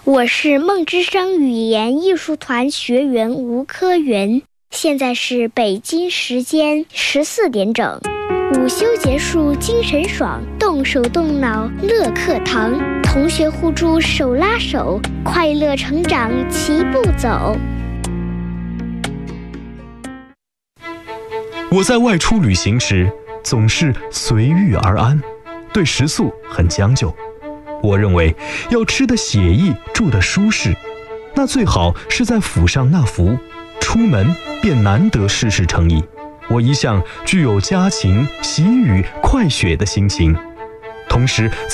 我是梦之声语言艺术团学员吴科云，现在是北京时间14点整。午休结束，精神爽，动手动脑乐课堂，同学互助手拉手，快乐成长齐步走。 我在外出旅行时总是随遇而安，对食宿很将就。我认为要吃得写意，住得舒适，那最好是在府上那福，出门便难得事事成意。我一向具有家禽、喜雨、快雪的心情，同时